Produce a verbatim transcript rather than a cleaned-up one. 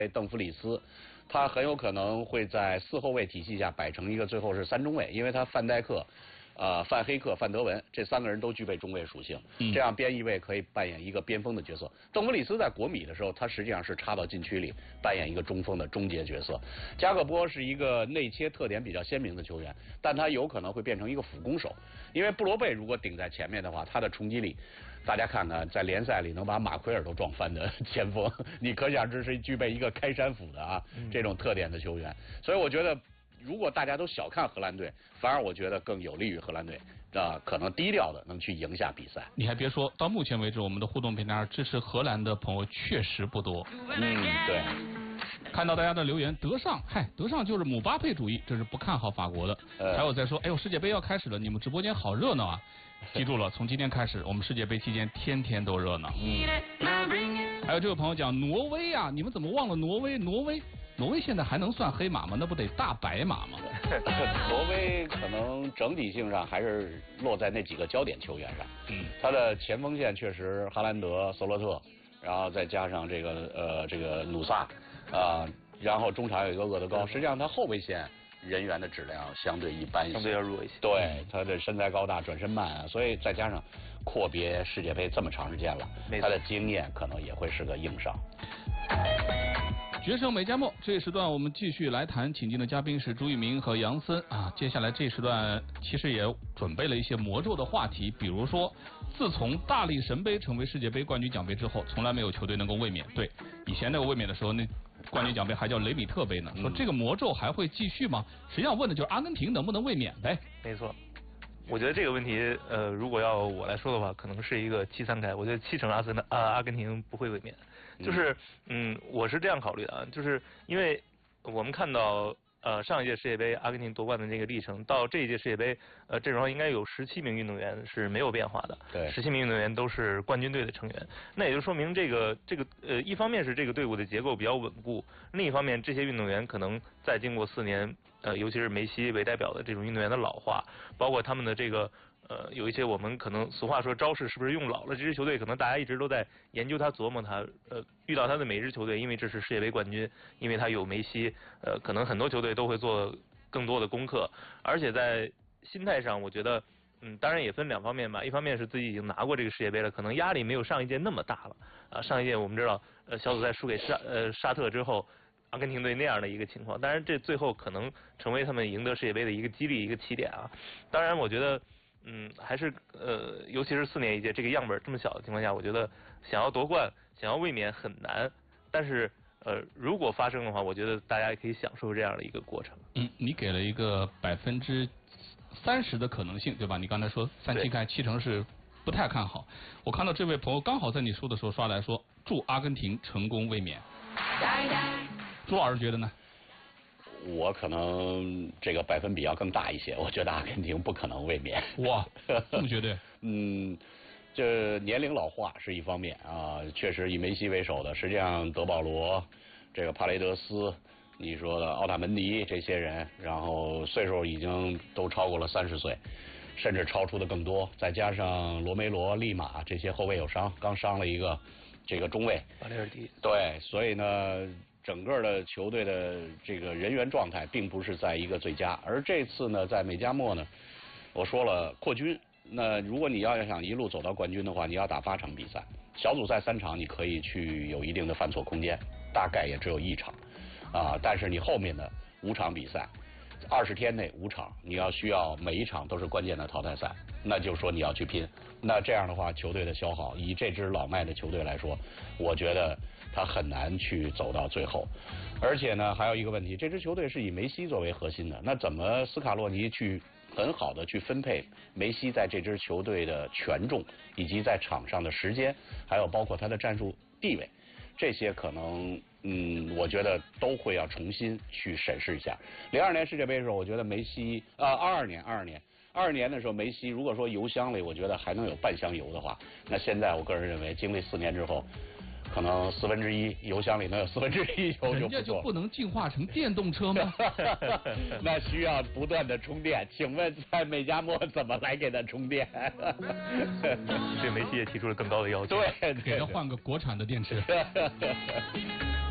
邓弗里斯，他很有可能会在四后卫体系下摆成一个最后是三中卫，因为他范戴克。呃，范黑克、范德文这三个人都具备中卫属性，嗯、这样边翼位可以扮演一个边锋的角色。邓弗里斯在国米的时候，他实际上是插到禁区里扮演一个中锋的终结角色。加克波是一个内切特点比较鲜明的球员，但他有可能会变成一个辅攻手，因为布罗贝如果顶在前面的话，他的冲击力，大家看看在联赛里能把马奎尔都撞翻的前锋，你可想而知是具备一个开山斧的啊、嗯、这种特点的球员。所以我觉得。如果大家都小看荷兰队，反而我觉得更有利于荷兰队，呃，可能低调的能去赢下比赛。 你还别说，到目前为止，我们的互动平台上支持荷兰的朋友确实不多。 嗯，对。 看到大家的留言，德尚，嗨，德尚就是姆巴佩主义，这是不看好法国的。呃、还有在说，哎呦，世界杯要开始了，你们直播间好热闹啊！记住了，从今天开始，我们世界杯期间天天都热闹。嗯。还有这位朋友讲挪威啊，你们怎么忘了挪威？挪威。挪威现在还能算黑马吗？那不得大白马吗？ 挪威可能整体性上还是落在那几个焦点球员上。嗯，他的前锋线确实哈兰德、索洛特，然后再加上这个呃这个努萨啊、呃，然后中场有一个厄德高。实际上他后卫线人员的质量相对一般一些， 相对要弱一些。 对，他的身材高大，转身慢啊，所以再加上阔别世界杯这么长时间了，他的经验可能也会是个硬伤。 决胜美加墨这一时段我们继续来谈，请进的嘉宾是朱一鸣和杨森啊。接下来这一时段其实也准备了一些魔咒的话题，比如说，自从大力神杯成为世界杯冠军奖杯之后，从来没有球队能够卫冕。对，以前那个卫冕的时候，那冠军奖杯还叫雷米特杯呢。说这个魔咒还会继续吗？实际上问的就是阿根廷能不能卫冕呗。 没错。我觉得这个问题，呃，如果要我来说的话，可能是一个七三开。我觉得七成阿森纳啊阿根廷不会卫冕，就是嗯，我是这样考虑的啊，就是因为我们看到呃上一届世界杯阿根廷夺冠的这个历程，到这一届世界杯，呃阵容上应该有十七名运动员是没有变化的， 对， 十七名运动员都是冠军队的成员，那也就说明这个这个呃一方面是这个队伍的结构比较稳固，另一方面这些运动员可能再经过四年。呃，尤其是梅西为代表的这种运动员的老化，包括他们的这个呃，有一些我们可能俗话说招式是不是用老了？这支球队可能大家一直都在研究他、琢磨他。呃，遇到他的每支球队，因为这是世界杯冠军，因为他有梅西，呃，可能很多球队都会做更多的功课。而且在心态上，我觉得，嗯，当然也分两方面吧。一方面是自己已经拿过这个世界杯了，可能压力没有上一届那么大了。啊，上一届我们知道，呃，小组赛输给沙呃沙特之后。阿根廷队那样的一个情况，当然这最后可能成为他们赢得世界杯的一个激励、一个起点啊。当然，我觉得，嗯，还是呃，尤其是四年一届这个样本这么小的情况下，我觉得想要夺冠、想要卫冕很难。但是，呃，如果发生的话，我觉得大家也可以享受这样的一个过程。 嗯，你给了一个百分之三十的可能性，对吧？你刚才说三七开，七成是不太看好。我看到这位朋友刚好在你说的时候刷来说，祝阿根廷成功卫冕。朱老师觉得呢？ 我可能这个百分比要更大一些，我觉得阿根廷不可能卫冕。 哇，这么绝对？ 嗯，这年龄老化是一方面啊，确实以梅西为首的，实际上德保罗、这个帕雷德斯，你说的奥塔门迪这些人，然后岁数已经都超过了三十岁，甚至超出的更多。再加上罗梅罗、利马这些后卫有伤，刚伤了一个这个中卫巴雷尔迪。 对，所以呢。整个的球队的这个人员状态并不是在一个最佳，而这次呢，在美加墨呢，我说了扩军，那如果你要想一路走到冠军的话，你要打八场比赛，小组赛三场你可以去有一定的犯错空间，大概也只有一场啊，但是你后面的五场比赛，二十天内五场，你要需要每一场都是关键的淘汰赛，那就是说你要去拼，那这样的话，球队的消耗，以这支老迈的球队来说，我觉得。他很难去走到最后，而且呢，还有一个问题，这支球队是以梅西作为核心的，那怎么斯卡洛尼去很好的去分配梅西在这支球队的权重，以及在场上的时间，还有包括他的战术地位，这些可能，嗯，我觉得都会要重新去审视一下。零二年世界杯的时候，我觉得梅西啊，二二年，二二年。二二年的时候，梅西如果说油箱里，我觉得还能有半箱油的话，那现在我个人认为，经历四年之后。可能四分之一油箱里能有四分之一油就不错， 人家就不能进化成电动车吗？ 那需要不断的充电。请问在美加墨怎么来给他充电？ 对梅西也提出了更高的要求， 对， 给他换个国产的电池。